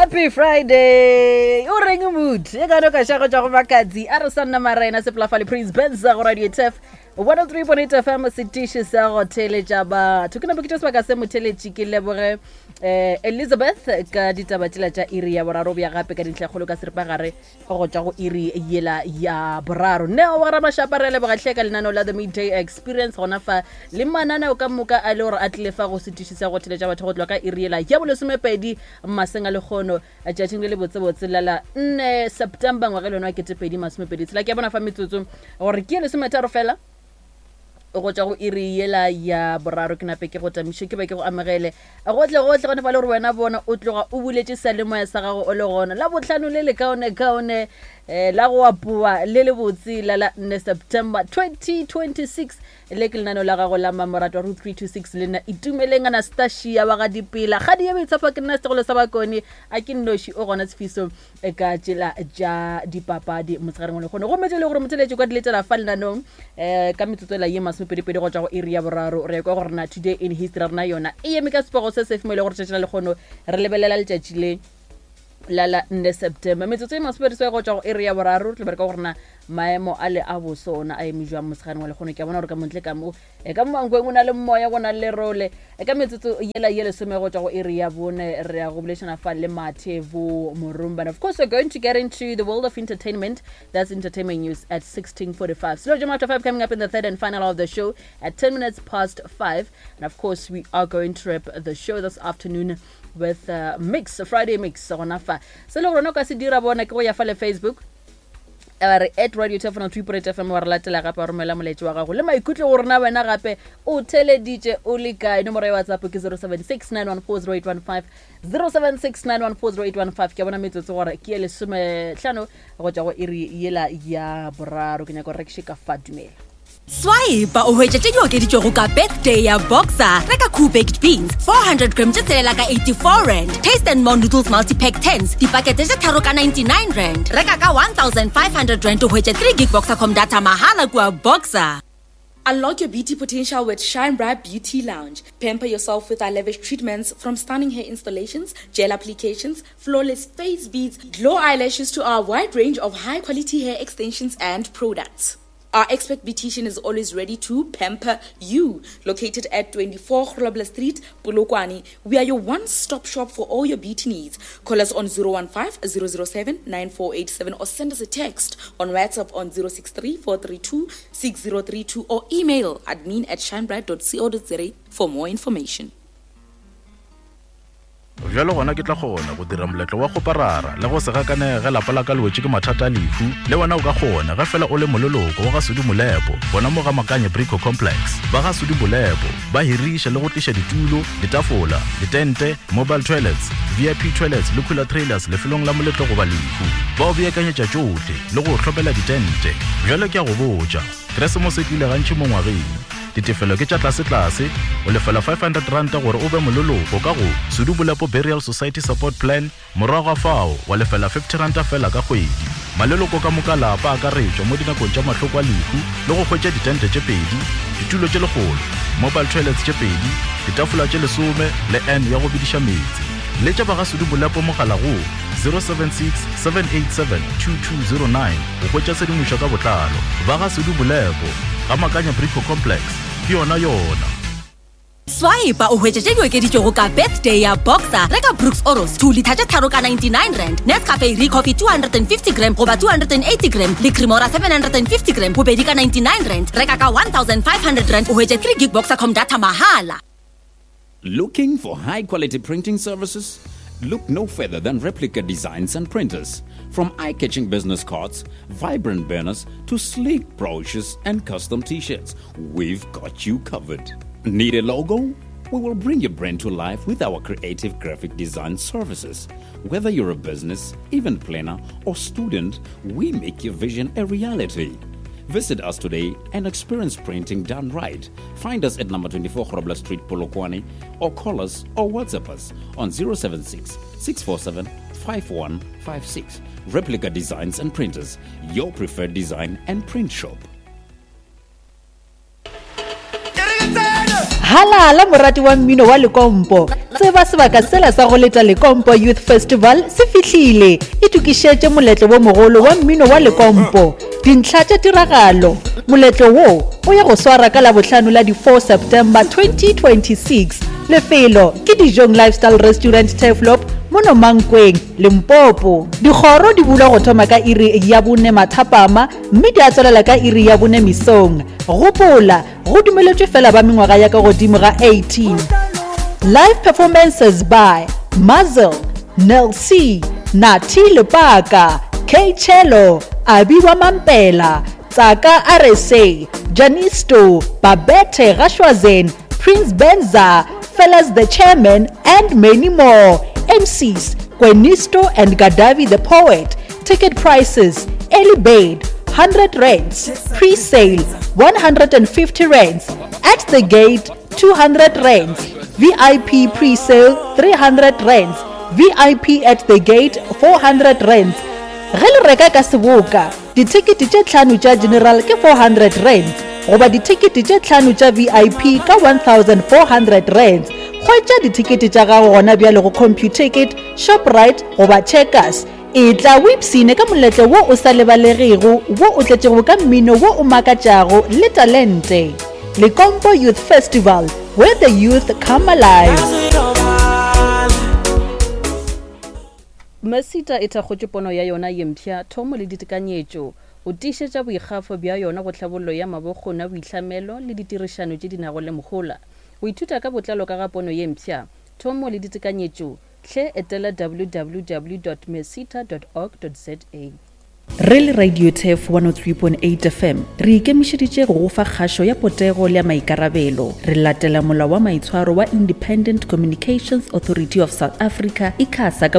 Happy Friday! O reng mood. E ka no ka shago tsa go makatsi. A re sanna marena se plafale Prince Benza go Radio TF. 103.8 FM sitishi sa go teleja ba. Tukina bokitse ba ka se motheletsi ke leboge Elizabeth ka ditaba tla tsa iri ya boraro bya gape ka dintlhagolo ka serpa gare go tsa go iri yela ya boraro. Ne o ra mashaparele ba tlheka lenano la the midday experience gona fa le manana o ka moka a le gore a tle fa go sitishi sa go teleja batho go tloka ka iri yela ya bolesomepedi masenga le khono a tšatšing le botsebotse la 4 September ngwa le nwa ke tepedi masomepedi tsela ke bona fa metsotso gore ke le semetaro fela go tša go iri yela ya boraro ke nape ke go tamišo ke ba ke go amegele a gotle gone fa le gore wena bona o tloga o buletše selemo ya sa gago o le gona la botlhano le le kaone la go apua le le botse la 4 September 2026 le ke lenano la gago la mamorato Route 326 le na itumeleng Anastasia ba ga dipela ga di etsapa ke nna segolo sa bakone a ke nnoši o gona tsefiso ka tšela ja dipapadi motsgareng le gone go metse le gore motseletše kwa diletela fa lenanong ka metsotso la ye masomepedipedi go tša go iri ya boraro re kwa gore na today in history rena yona e eme ka sepego se se fumele gore tšatšela le kgono re lebelela letšatši le la 4 September metsotso e masomepedi go tša go iri ya boraro re bereka gore na maemo a le a bosona a eme jwa motsgareng le kgono ke bona gore ka montle ka mo ka mangwe na le moya gona le role ka metsotso yela some go tša go iri ya bone re ya go bolešana fa le Mathevo Morumba. And of course we're going to get into the world of entertainment. That's entertainment news at 16:45. Slow Jam after 5 coming up in the third and final of the show at 10 minutes past 5. And of course we are going to wrap the show this afternoon with a Friday mix gona fa se le gore no ka se dira bona ke go ya fa le Facebook at Radio TF on 3.8 FM wa re latela gape wa romela moletsi wa gago le maikutlo gore na wena gape o teleditše o le kae nomoro ya WhatsApp ke 0769140815 0769140815 ke bona metsotso gore ke le 15 go tša go iri yela ya boraro ke nyaka go rekše ka fa dumela Swipe o hwetše di okeditšego ka birthday ya Boxer. Reka cool baked beans 400 grams tše tselela ka 84 rand. Taste and More noodles multi-pack 10s dipakete tše tharo ka 99 rand. Reka ka 1500 rand o hwetše 3 gig Boxer.com data mahala kua Boxer. Unlock your beauty potential with Shine Bright Beauty Lounge. Pamper yourself with our lavish treatments from stunning hair installations, gel applications, flawless face beads, glow eyelashes to our wide range of high-quality hair extensions and products. Our expert beautician is always ready to pamper you. Located at 24 Grobler Street, Polokwane, we are your one-stop shop for all your beauty needs. Call us on 015-007-9487 or send us a text on WhatsApp on 063-432-6032 or email admin@shinebright.co.za for more information. Jalo gona ke tla gona go dira moletlo wa go parara le go se gakane ge lapa la ka lwetse ke mathata lefu le wona o ka gona ga fela o le mololoko wa ga Sudi Molepo bona mo ga Makanye Brico Complex ba ga Sudi Molepo ba hirisha le go tlisha ditulo ditafola ditente mobile toilets VIP toilets le cooler trailers le felong la moletlo go ba lefu ba o beakanyetša tšote le go hlopela ditente jalo ke a go botša Christmas e tlile gantši mo ngwageng ditefelo ke tša tlase o lefela 500 ranta gore o be mololoko ka go Sudi Molepo Burial Society Support Plan morago fao wa lefela 50 ranta fela ka kgwedi maleloko ka moka lapa a ka retšwa mo dinakong tša mahloko a lefu le go hwetša ditente tše pedi ditulo tše legolo mobile toilets tše pedi ditafola tše 10 le N ya go bidiša metsi le tša ba ga Sudi Molepo mogala go 076-787-2209 go hwetša sedimošo ka botlalo ba ga Sudi Molepo ga Makanye Brico Complex ke yona Swipe o hwetše di okeditšego ka birthday ya Boxer. Reka Brooks Oros 2 liter tše tharo ka 99 rand. Nescafe Recoffee 250 gram goba 280 gram le Cremora 750 gram bobedi ka 99 rand. Reka ka 1500 rand o hwetše 3 gig Boxer.com data mahala. Looking for high-quality printing services? Look no further than Replica Designs and Printers. From eye-catching business cards, vibrant banners, to sleek brochures and custom t-shirts, we've got you covered. Need a logo? We will bring your brand to life with our creative graphic design services. Whether you're a business, event planner, or student, we make your vision a reality. Visit us today and experience printing done right. Find us at number 24 Grobler Street, Polokwane, or call us or WhatsApp us on 076-647-5156. Replica Designs and Printers, your preferred design and print shop. halala morati wa mmino wa Lekompo tseba sebaka sela sa go leta Lekompo Youth Festival se fihlile e tukišetše moletlo wo mogolo wa mmino wa Lekompo dintlha tša tiragalo moletlo wo o ya go swara ka la bohlano la di 4 September 2026 lefelo ke Dijong Lifestyle Restaurant Teflop mono Mankweng Limpopo dikgoro di bula go thoma ka iri ya bone mathapama mme di a tswelela ka iri ya bone misong gopola go dumeletšwe fela ba mengwaga ya ka godimo ga 18 live performances by Muzzle Nelsi Nati Lepaka K Chelo Abiwa Mampela Tsaka RSA Janisto Babette Rashwazen Prince Benza Fellas the Chairman and many more MCs Kwenisto and Gadavi the Poet ticket prices early bird 100 rands pre-sale 150 rands at the gate 200 rands VIP pre-sale 300 rands VIP at the gate 400 rands ge le reka ka seboka ditikete tše tlhano tša general ke 400 rands goba ditikete tše tlhano tša VIP ka 1400 rands kgwetša ditikete tša gago gona bjale go CompuTicket Shoprite goba Checkers e tla wipsine ka moletlo wo o sa lebalegego wo o tletšego ka mmino wo o makatšago le talente Lekompo Youth Festival where the youth come alive. Masita e thakgotše pono ya yona ye mpšha thomo le ditekanyetšo o tiišetša boikgafo bja yona go tlhabollo ya mabokgona boitlhamelo le ditirišano tše di nago le mogola o ithuta ka botlalo ka ga pono ye mpšha thomo le ditekanyetšo hle etela www.mesita.org.za. Real Radio TEF 103.8 FM re ikemišeditše go go fa kgašo ya potego le ya maikarabelo re latela molao wa maitshwaro wa Independent Communications Authority of South Africa ICASA